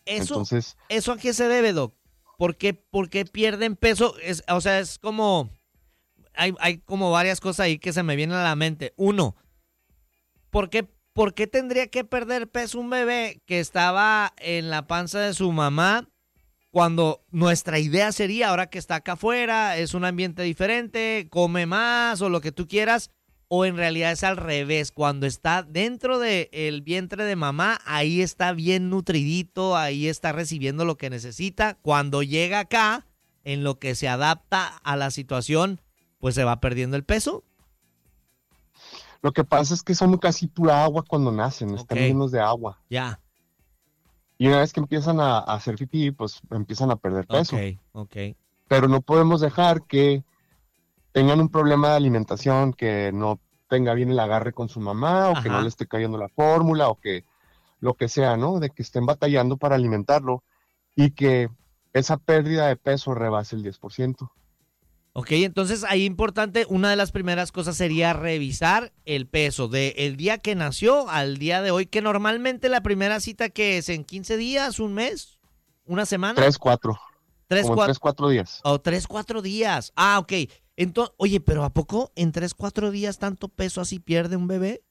Entonces, ¿Eso a qué se debe, Doc? ¿Por qué pierden peso? O sea, es como, hay como varias cosas ahí que se me vienen a la mente. Uno, ¿por qué tendría que perder peso un bebé que estaba en la panza de su mamá cuando nuestra idea sería, ahora que está acá afuera, es un ambiente diferente, come más o lo que tú quieras, o en realidad es al revés, cuando está dentro del vientre de mamá, ahí está bien nutridito, ahí está recibiendo lo que necesita, cuando llega acá, en lo que se adapta a la situación, pues se va perdiendo el peso? lo que pasa es que son casi pura agua cuando nacen, Ok, están llenos de agua. ya, Y una vez que empiezan a hacer pipí, pues empiezan a perder ok, peso. ok, Pero no podemos dejar que tengan un problema de alimentación, que no tenga bien el agarre con su mamá, o que no le ajá. esté cayendo la fórmula, o que lo que sea, ¿no? De que estén batallando para alimentarlo y que esa pérdida de peso rebase el 10%. Ok, entonces ahí importante, una de las primeras cosas sería revisar el peso del día que nació al día de hoy, que normalmente la primera cita que es en 15 días, un mes, una semana, 3, 4, tres, como en cuatro, 3, 4 días. o 3, 4 días. Ah, ok. Entonces, oye, pero ¿a poco en 3, 4 días tanto peso así pierde un bebé?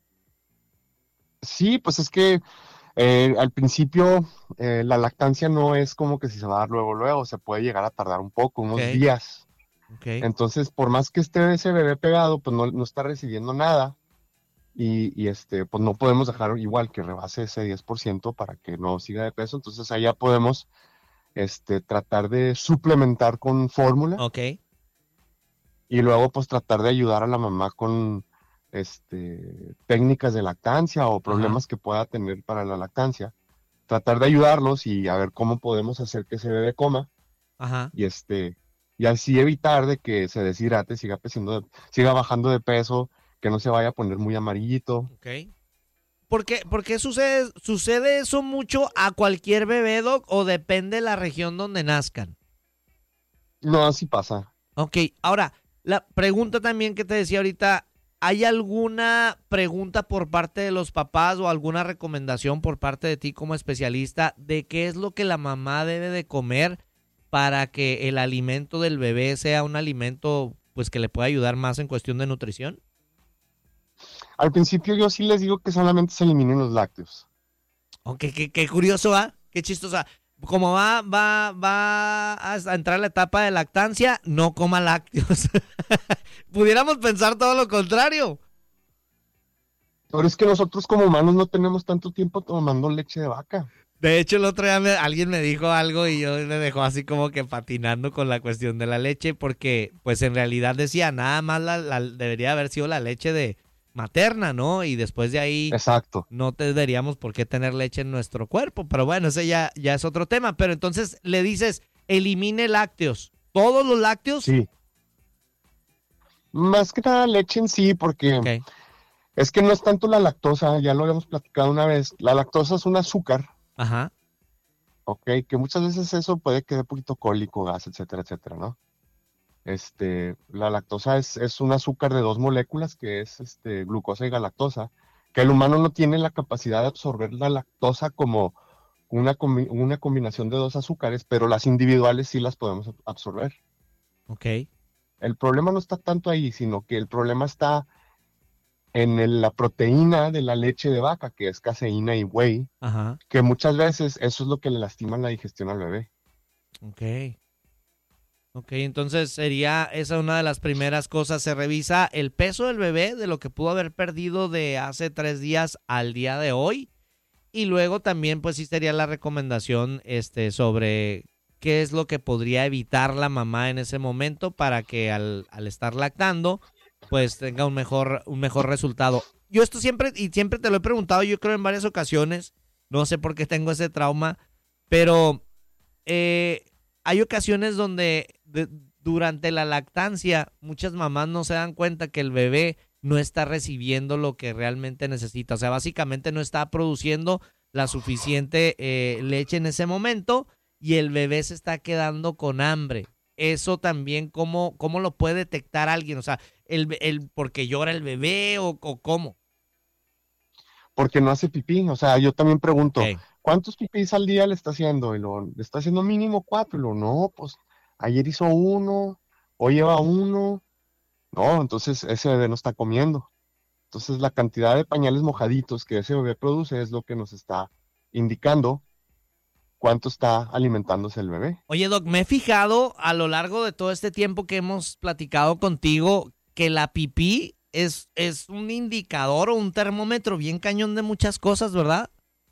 Sí, pues es que al principio la lactancia no es como que si se va a dar luego, luego, se puede llegar a tardar un poco, Ok, unos días. ok, Entonces, por más que esté ese bebé pegado, pues no está recibiendo nada y pues no podemos dejar igual que rebase ese 10% para que no siga de peso. Entonces, allá podemos tratar de suplementar con fórmula ok, y luego pues tratar de ayudar a la mamá con técnicas de lactancia o ajá, problemas que pueda tener para la lactancia. Tratar de ayudarlos y a ver cómo podemos hacer que ese bebé coma ajá. y y así evitar de que se deshidrate, siga bajando de peso, que no se vaya a poner muy amarillito. Ok. ¿Por qué sucede eso mucho a cualquier bebé, Doc, o depende de la región donde nazcan? No, así pasa. Ok, ahora, la pregunta también que te decía ahorita, ¿hay alguna pregunta por parte de los papás o alguna recomendación por parte de ti como especialista de qué es lo que la mamá debe de comer para que el alimento del bebé sea un alimento pues que le pueda ayudar más en cuestión de nutrición? Al principio yo sí les digo que solamente se eliminen los lácteos. Ok, qué curioso, ¿ah? Qué chistoso. Como va a entrar en la etapa de lactancia, no coma lácteos. Pudiéramos pensar todo lo contrario. Pero es que nosotros como humanos no tenemos tanto tiempo tomando leche de vaca. De hecho, el otro día alguien me dijo algo y yo me dejó así como que patinando con la cuestión de la leche, porque pues en realidad decía, nada más debería haber sido la leche de materna, ¿no? Y después de ahí Exacto. no tendríamos por qué tener leche en nuestro cuerpo. Pero bueno, ese ya es otro tema. Pero entonces le dices, elimine lácteos. ¿Todos los lácteos? Sí. Más que nada leche en sí, porque Ok. es que no es tanto la lactosa, ya lo habíamos platicado una vez. La lactosa es un azúcar, Ajá. ¿ok? Que muchas veces eso puede que dé poquito cólico, gas, etcétera, etcétera, ¿no? La lactosa es un azúcar de dos moléculas, que es glucosa y galactosa, que el humano no tiene la capacidad de absorber la lactosa como una combinación de dos azúcares, pero las individuales sí las podemos absorber. Ok. El problema no está tanto ahí, sino que el problema está en la proteína de la leche de vaca, que es caseína y whey, Ajá. que muchas veces eso es lo que le lastima la digestión al bebé. Ok. Ok, entonces sería esa una de las primeras cosas. Se revisa el peso del bebé de lo que pudo haber perdido de hace 3 días al día de hoy. Y luego también, pues sí sería la recomendación sobre qué es lo que podría evitar la mamá en ese momento para que al estar lactando, pues tenga un mejor resultado. Yo esto siempre, y siempre te lo he preguntado, yo creo en varias ocasiones, no sé por qué tengo ese trauma, pero eh, hay ocasiones donde durante la lactancia muchas mamás no se dan cuenta que el bebé no está recibiendo lo que realmente necesita. O sea, básicamente no está produciendo la suficiente leche en ese momento y el bebé se está quedando con hambre. Eso también, ¿cómo lo puede detectar alguien? O sea, porque llora el bebé o cómo. Porque no hace pipí. O sea, yo también pregunto, Ok. ¿cuántos pipís al día le está haciendo? Le está haciendo mínimo 4. Y lo, no, pues ayer hizo 1, hoy lleva 1. No, entonces ese bebé no está comiendo. Entonces la cantidad de pañales mojaditos que ese bebé produce es lo que nos está indicando cuánto está alimentándose el bebé. Oye, Doc, me he fijado a lo largo de todo este tiempo que hemos platicado contigo que la pipí es un indicador o un termómetro bien cañón de muchas cosas, ¿verdad?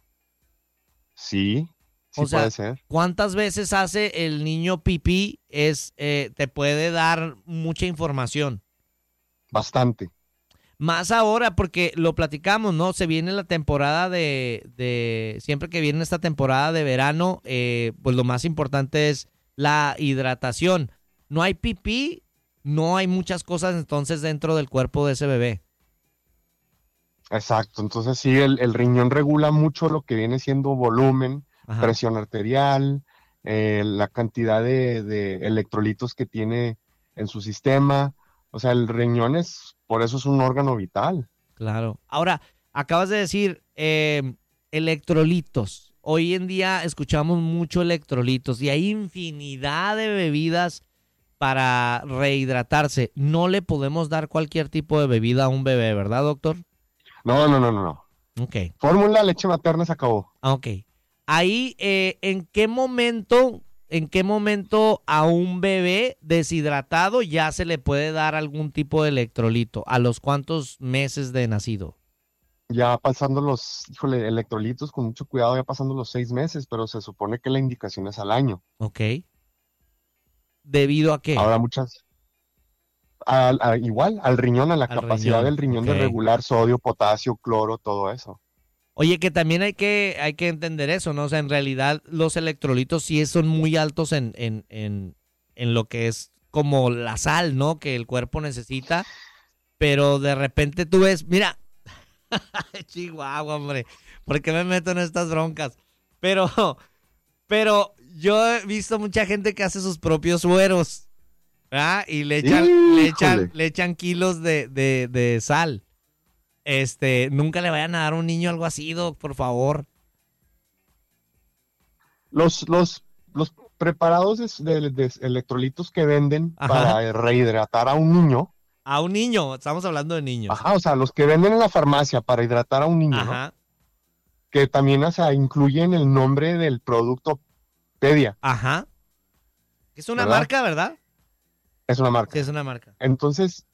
Sí, sí O sea, puede ser. ¿cuántas veces hace el niño pipí? Te puede dar mucha información. Bastante. Más ahora, porque lo platicamos, ¿no? Se viene la temporada siempre que viene esta temporada de verano, pues lo más importante es la hidratación. No hay pipí, no hay muchas cosas entonces dentro del cuerpo de ese bebé. Exacto. Entonces sí, el riñón regula mucho lo que viene siendo volumen, Ajá. presión arterial, la cantidad de electrolitos que tiene en su sistema. O sea, el riñón por eso es un órgano vital. Claro. Ahora, acabas de decir electrolitos. Hoy en día escuchamos mucho electrolitos y hay infinidad de bebidas para rehidratarse. No le podemos dar cualquier tipo de bebida a un bebé, ¿verdad, doctor? No, no, no, no, no. Ok. Fórmula leche materna se acabó. Ok. Ahí, ¿en qué momento a un bebé deshidratado ya se le puede dar algún tipo de electrolito? ¿A los cuántos meses de nacido? Ya pasando híjole, electrolitos con mucho cuidado, ya pasando los 6 meses, pero se supone que la indicación es al año. Ok. ¿Debido a qué? Ahora igual, al riñón, a la Al capacidad riñón. del riñón de Ok. regular sodio, potasio, cloro, todo eso. Oye, que también hay que entender eso, ¿no? O sea, en realidad los electrolitos sí son muy altos en lo que es como la sal, ¿no? Que el cuerpo necesita, pero de repente tú ves, mira, Chihuahua, hombre, ¿por qué me meto en estas broncas? Pero, pero yo he visto mucha gente que hace sus propios sueros, ¿verdad? Y Híjole. le echan kilos de sal. Nunca le vayan a dar a un niño algo así, Doc, por favor. Los preparados de electrolitos que venden Ajá. para rehidratar a un niño, A un niño, estamos hablando de niños. ajá, o sea, los que venden en la farmacia para hidratar a un niño, ¿no? Ajá, Que también, o sea, incluyen el nombre del producto Pedia, ajá. Es una ¿verdad? marca, ¿verdad? Es una Sí, marca. es una marca. Entonces,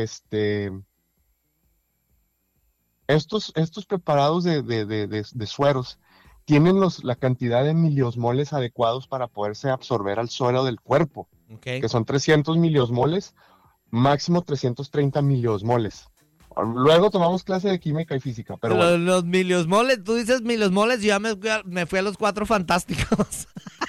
estos preparados de sueros tienen la cantidad de miliosmoles adecuados para poderse absorber al suero del cuerpo, Ok. que son 300 miliosmoles, máximo 330 miliosmoles. Luego tomamos clase de química y física, pero bueno. Los miliosmoles, tú dices miliosmoles, yo ya me fui a los Cuatro Fantásticos.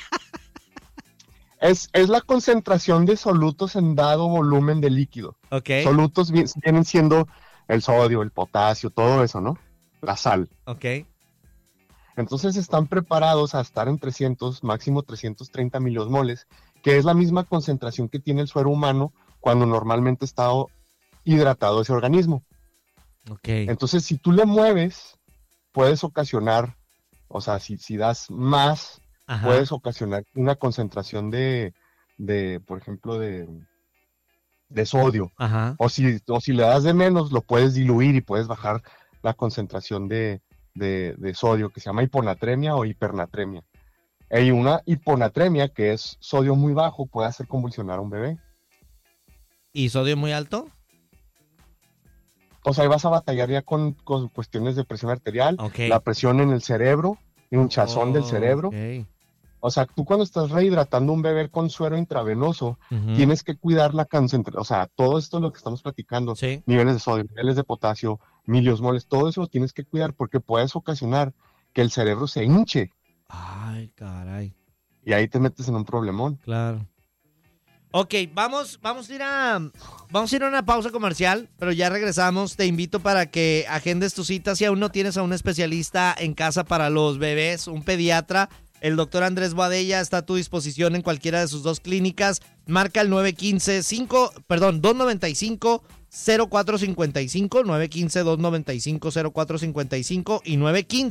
Es la concentración de solutos en dado volumen de líquido. Ok, Solutos vienen siendo el sodio, el potasio, todo eso, ¿no? La sal. ok. Entonces están preparados a estar en 300, máximo 330 miliosmoles, que es la misma concentración que tiene el suero humano cuando normalmente está hidratado ese organismo. Ok. Entonces, si tú le mueves, puedes ocasionar, o sea, si das más, Ajá. puedes ocasionar una concentración por ejemplo, de sodio. Ajá. O si le das de menos, lo puedes diluir y puedes bajar la concentración de sodio, que se llama hiponatremia o hipernatremia. Y una hiponatremia, que es sodio muy bajo, puede hacer convulsionar a un bebé. ¿Y sodio muy alto? O sea, ahí vas a batallar ya con cuestiones de presión arterial, Ok. la presión en el cerebro, hinchazón del cerebro. Ok. O sea, tú cuando estás rehidratando a un bebé con suero intravenoso, Ujú. tienes que cuidar la concentración. O sea, todo esto es lo que estamos platicando, Sí. niveles de sodio, niveles de potasio, miliosmoles, todo eso lo tienes que cuidar porque puedes ocasionar que el cerebro se hinche Ay, caray. y ahí te metes en un problemón. Claro. Ok, vamos a ir a una pausa comercial, pero ya regresamos. Te invito para que agendes tu cita. Si aún no tienes a un especialista en casa para los bebés, un pediatra, el doctor Andrés Boadella está a tu disposición en cualquiera de sus dos clínicas. Marca el 295 0455, 915-295-0455 y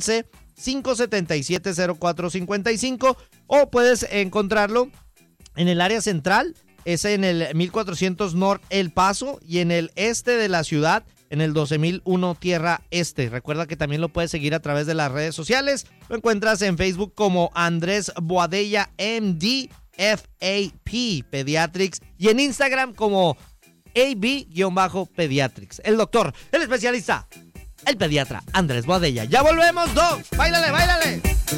915-577-0455, o puedes encontrarlo en el área central, es en el 1400 North El Paso, y en el este de la ciudad, en el 12001 Tierra Este. Recuerda que también lo puedes seguir a través de las redes sociales. Lo encuentras en Facebook como Andrés Boadella MD FAP Pediatrics y en Instagram como AB-Pediatrics. El doctor, el especialista, el pediatra Andrés Boadella. Ya volvemos, Doc. Báilale, báilale.